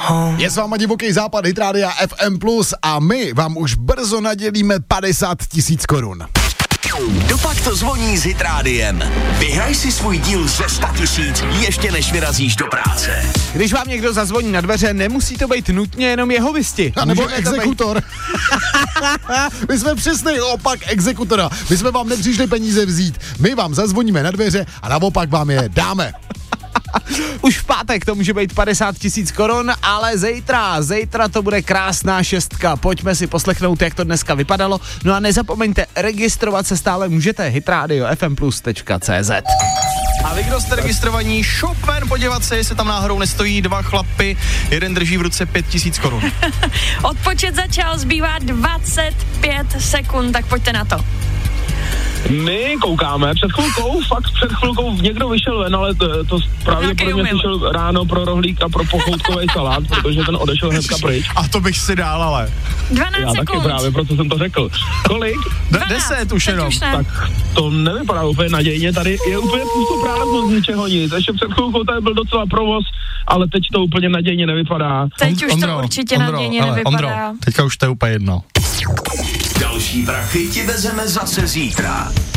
Je s váma Divoký západ, Hit Rádia FM+, a my vám už brzo nadělíme 50 000 korun. Dopak to zvoní s Hit Rádiem. Vyhraj si svůj díl ze 100 000 ještě než vyrazíš do práce. Když vám někdo zazvoní na dveře, nemusí to být nutně jenom jeho visti. A nebo exekutor. My jsme přesný opak exekutora. My jsme vám nepřišli peníze vzít. My vám zazvoníme na dveře a naopak vám je dáme. Už v pátek to může být 50 000 korun, ale zítra to bude krásná 6. Pojďme si poslechnout, jak to dneska vypadalo. No a nezapomeňte, registrovat se stále můžete hitradiofmplus.cz. A vy, kdo jste registrovaní, šup ven podívat se, jestli tam náhodou nestojí dva chlapy, jeden drží v ruce 5 000 korun. Odpočet začal, zbývá 25 sekund, tak pojďte na to. My koukáme, před chvilkou někdo vyšel ven, ale to pravděpodobně přišel ráno pro rohlík a pro pochoutkový salát, protože ten odešel hnedka pryč. A to bych si dál, ale. 12 Já sekund. taky právě, proto jsem to řekl. Kolik? 10 už jenom. Tak to nevypadá úplně nadějně, tady je úplně pusto prázdno z ničeho nic. Ještě před chvilkou tady byl docela provoz, ale teď to úplně nadějně nevypadá. Teď už to určitě nadějně nevypadá. Ondro, teďka už to je úplně jedno. Další prachy ti vezeme zase zítra.